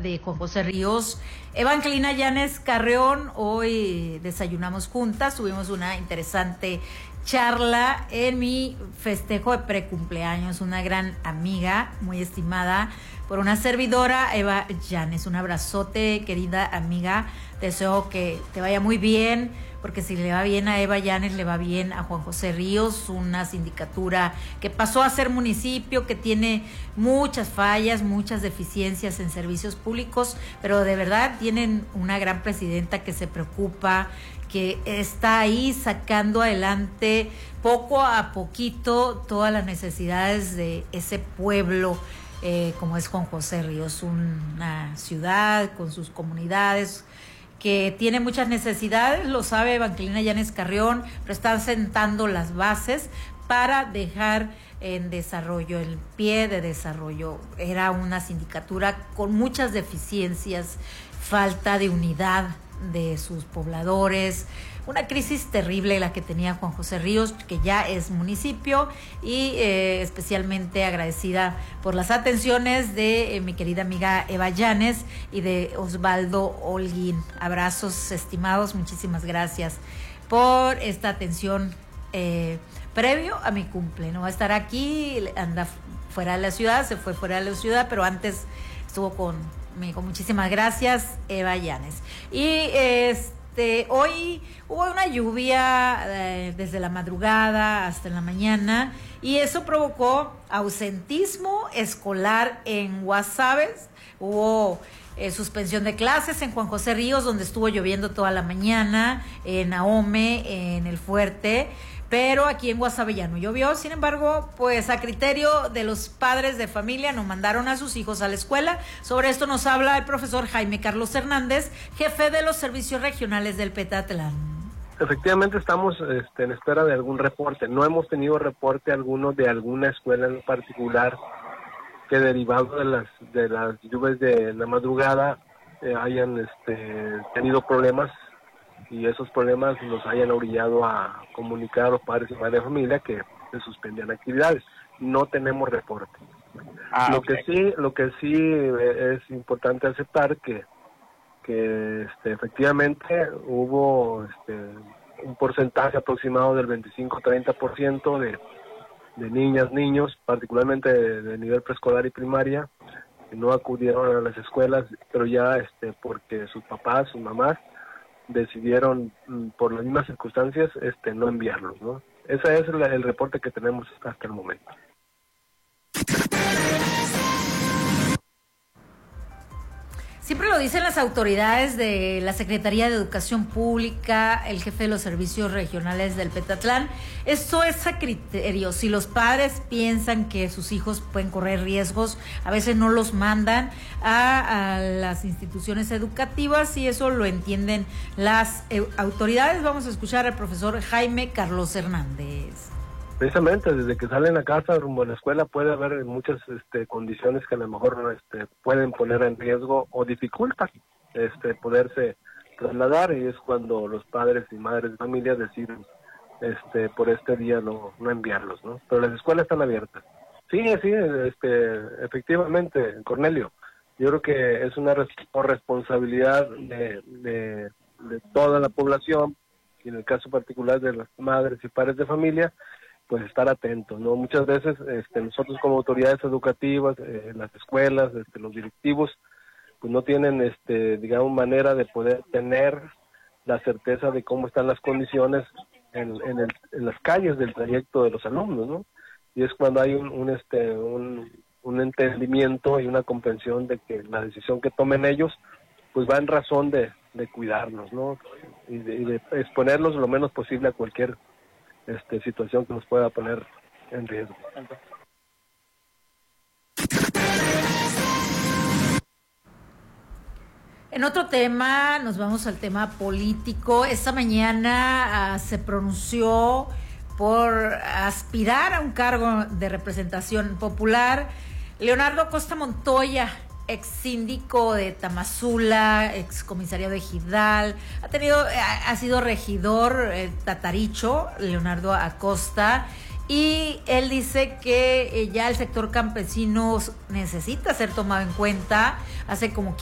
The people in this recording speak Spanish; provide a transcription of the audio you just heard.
de Juan José Ríos. Evangelina Llanes Carreón, hoy desayunamos juntas, tuvimos una interesante charla en mi festejo de precumpleaños, una gran amiga, muy estimada por una servidora, Eva Llanes. Un abrazote, querida amiga, deseo que te vaya muy bien, porque si le va bien a Eva Llanes, le va bien a Juan José Ríos, una sindicatura que pasó a ser municipio, que tiene muchas fallas, muchas deficiencias en servicios públicos, pero de verdad tienen una gran presidenta que se preocupa, que está ahí sacando adelante poco a poquito todas las necesidades de ese pueblo, como es Juan José Ríos, una ciudad con sus comunidades que tiene muchas necesidades, lo sabe Evangelina Llanes Carreón, pero están sentando las bases para dejar en desarrollo, el pie de desarrollo. Era una sindicatura con muchas deficiencias, falta de unidad de sus pobladores, una crisis terrible la que tenía Juan José Ríos, que ya es municipio, y especialmente agradecida por las atenciones de mi querida amiga Eva Llanes y de Osvaldo Holguín. Abrazos estimados, muchísimas gracias por esta atención previo a mi cumple. No va a estar aquí, anda fuera de la ciudad, se fue fuera de la ciudad, pero antes estuvo conmigo. Muchísimas gracias, Eva Llanes. Y hoy hubo una lluvia desde la madrugada hasta en la mañana, y eso provocó ausentismo escolar en Guasave. Hubo suspensión de clases en Juan José Ríos, donde estuvo lloviendo toda la mañana, en Ahome, en El Fuerte, pero aquí en Guasave ya no llovió. Sin embargo, pues a criterio de los padres de familia no mandaron a sus hijos a la escuela. Sobre esto nos habla el profesor Jaime Carlos Hernández, jefe de los servicios regionales del Petatlán. Efectivamente estamos en espera de algún reporte. No hemos tenido reporte alguno de alguna escuela en particular que derivado de las lluvias de la madrugada hayan tenido problemas, y esos problemas nos hayan orillado a comunicar a los padres y madres de familia que se suspendían actividades. No tenemos reporte. Lo que sí es importante aceptar que efectivamente hubo un porcentaje aproximado del 25-30% de niñas, niños, particularmente de nivel preescolar y primaria, que no acudieron a las escuelas, pero ya porque sus papás, sus mamás decidieron por las mismas circunstancias no enviarlos, ¿no? Ese es el reporte que tenemos hasta el momento. Siempre lo dicen las autoridades de la Secretaría de Educación Pública, el jefe de los servicios regionales del Petatlán. Esto es a criterio. Si los padres piensan que sus hijos pueden correr riesgos, a veces no los mandan a las instituciones educativas, y eso lo entienden las autoridades. Vamos a escuchar al profesor Jaime Carlos Hernández. Precisamente desde que salen a casa rumbo a la escuela puede haber muchas condiciones que a lo mejor pueden poner en riesgo o dificultan poderse trasladar, y es cuando los padres y madres de familia deciden por este día no enviarlos, ¿no? Pero las escuelas están abiertas. Sí, efectivamente, Cornelio, yo creo que es una responsabilidad de toda la población, y en el caso particular de las madres y padres de familia, pues estar atentos, ¿no? Muchas veces nosotros como autoridades educativas, las escuelas, los directivos, pues no tienen, digamos, manera de poder tener la certeza de cómo están las condiciones en las calles del trayecto de los alumnos, ¿no? Y es cuando hay un entendimiento y una comprensión de que la decisión que tomen ellos, pues va en razón de cuidarlos, ¿no? Y de exponerlos lo menos posible a cualquier situación que nos pueda poner en riesgo. En otro tema, nos vamos al tema político. Esta mañana se pronunció por aspirar a un cargo de representación popular Leonardo Acosta Montoya, ex síndico de Tamazula, ex comisario de Ejidal, ha sido regidor Tataricho, Leonardo Acosta, y él dice que ya el sector campesino necesita ser tomado en cuenta. Hace como